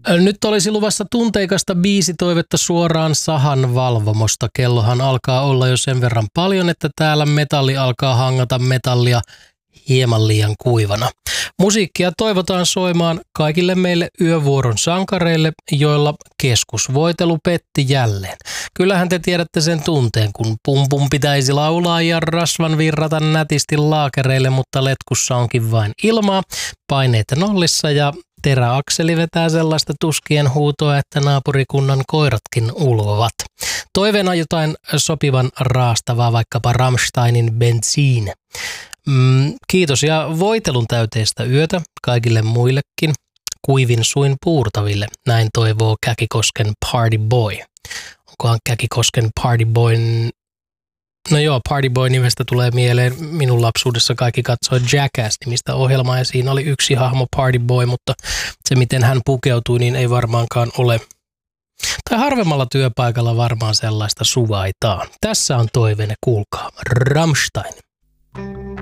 Nyt olisi luvassa tunteikasta biisitoivetta suoraan Sahan valvomosta. Kellohan alkaa olla jo sen verran paljon, että täällä metalli alkaa hangata metallia hieman liian kuivana. Musiikkia toivotaan soimaan kaikille meille yövuoron sankareille, joilla keskusvoitelu petti jälleen. Kyllähän te tiedätte sen tunteen, kun pumpun pitäisi laulaa ja rasvan virrata nätisti laakereille, mutta letkussa onkin vain ilmaa, paineita nollissa ja teräakseli vetää sellaista tuskien huutoa, että naapurikunnan koiratkin ulvovat. Toiveena jotain sopivan raastavaa, vaikkapa Rammsteinin Benzin. Kiitos ja voitelun täyteistä yötä kaikille muillekin kuivin suin puurtaville. Näin toivoo Käkikosken Party Boy. Onkohan Käkikosken Party Boyn... No joo, Party Boy nimestä tulee mieleen. Minun lapsuudessa kaikki katsoi Jackass-nimistä ohjelmaa ja siinä oli yksi hahmo Party Boy, mutta se miten hän pukeutui, niin ei varmaankaan ole. Tai harvemmalla työpaikalla varmaan sellaista suvaitaan. Tässä on toiveenne, kuulkaa. Rammstein.